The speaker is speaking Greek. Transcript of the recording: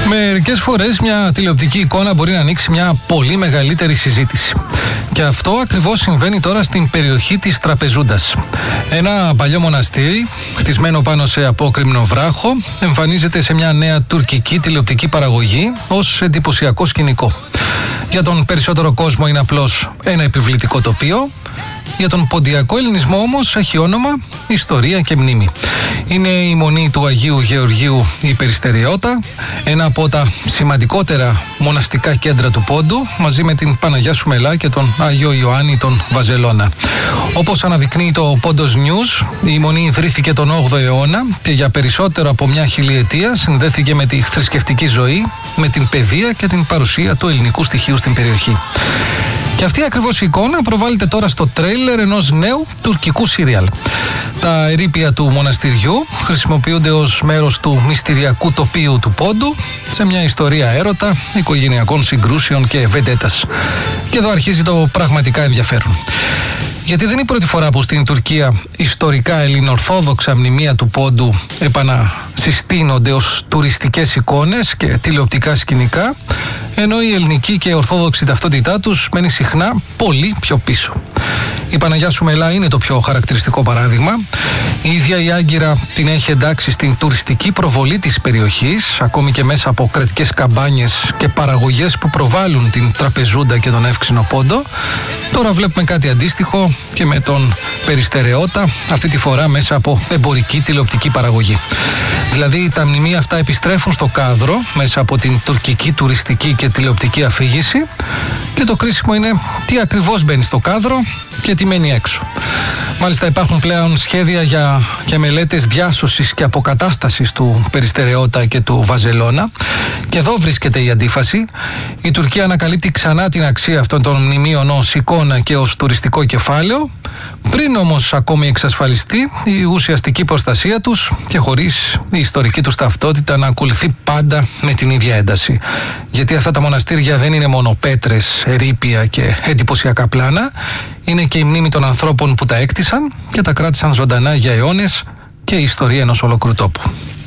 Μερικές φορές μια τηλεοπτική εικόνα μπορεί να ανοίξει μια πολύ μεγαλύτερη συζήτηση. Και αυτό ακριβώς συμβαίνει τώρα στην περιοχή της Τραπεζούντας. Ένα παλιό μοναστήρι, χτισμένο πάνω σε απόκρημνο βράχο, εμφανίζεται σε μια νέα τουρκική τηλεοπτική παραγωγή ως εντυπωσιακό σκηνικό. Για τον περισσότερο κόσμο είναι απλώς ένα επιβλητικό τοπίο. Για τον ποντιακό ελληνισμό όμως έχει όνομα, ιστορία και μνήμη. Είναι η μονή του Αγίου Γεωργίου η Περιστεριώτα, ένα από τα σημαντικότερα μοναστικά κέντρα του Πόντου, μαζί με την Παναγιά Σουμελά και τον Άγιο Ιωάννη τον Βαζελώνα. Όπως αναδεικνύει το Πόντος News, η μονή ιδρύθηκε τον 8ο αιώνα και για περισσότερο από μια χιλιετία συνδέθηκε με τη θρησκευτική ζωή, με την παιδεία και την παρουσία του ελληνικού στοιχείου στην περιοχή. Και αυτή ακριβώς η εικόνα προβάλλεται τώρα στο τρέιλερ ενός νέου τουρκικού σύριαλ. Τα ερείπια του μοναστηριού χρησιμοποιούνται ως μέρος του μυστηριακού τοπίου του Πόντου σε μια ιστορία έρωτα, οικογενειακών συγκρούσεων και βεντέτας. Και εδώ αρχίζει το πραγματικά ενδιαφέρον. Γιατί δεν είναι η πρώτη φορά που στην Τουρκία ιστορικά ελληνοορθόδοξα μνημεία του Πόντου επανασυστήνονται ως τουριστικές εικόνες και τηλεοπτικά σκηνικά, ενώ η ελληνική και ορθόδοξη ταυτότητά τους μένει συχνά πολύ πιο πίσω. Η Παναγιά Σουμελά είναι το πιο χαρακτηριστικό παράδειγμα. Η ίδια η Άγκυρα την έχει εντάξει στην τουριστική προβολή της περιοχής, ακόμη και μέσα από κρατικές καμπάνιες και παραγωγές που προβάλλουν την Τραπεζούντα και τον Εύξηνο Πόντο. Τώρα βλέπουμε κάτι αντίστοιχο και με τον Περιστερεώτα, αυτή τη φορά μέσα από εμπορική τηλεοπτική παραγωγή. Δηλαδή τα μνημεία αυτά επιστρέφουν στο κάδρο μέσα από την τουρκική τουριστική και τηλεοπτική αφήγηση, και το κρίσιμο είναι τι ακριβώς μπαίνει στο κάδρο και τι μένει έξω. Μάλιστα υπάρχουν πλέον σχέδια και μελέτες διάσωσης και αποκατάστασης του Περιστερεώτα και του Βαζελώνα, και εδώ βρίσκεται η αντίφαση. Η Τουρκία ανακαλύπτει ξανά την αξία αυτών των μνημείων ως εικόνα και ως τουριστικό κεφάλαιο, πριν όμως ακόμη εξασφαλιστεί η ουσιαστική προστασία τους και χωρίς η ιστορική τους ταυτότητα να ακολουθεί πάντα με την ίδια ένταση. Γιατί αυτά τα μοναστήρια δεν είναι μόνο πέτρες, ερείπια και εντυπωσιακά πλάνα, είναι και η μνήμη των ανθρώπων που τα έκτισαν και τα κράτησαν ζωντανά για αιώνες και η ιστορία ενός ολόκληρου τόπου.